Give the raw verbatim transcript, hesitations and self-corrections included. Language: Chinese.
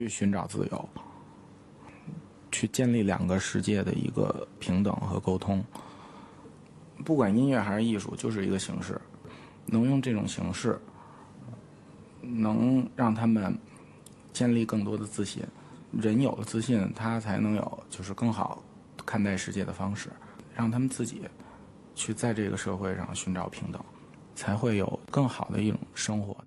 去寻找自由，去建立两个世界的一个平等和沟通。不管音乐还是艺术，就是一个形式，能用这种形式能让他们建立更多的自信。人有了自信，他才能有就是更好看待世界的方式，让他们自己去在这个社会上寻找平等，才会有更好的一种生活。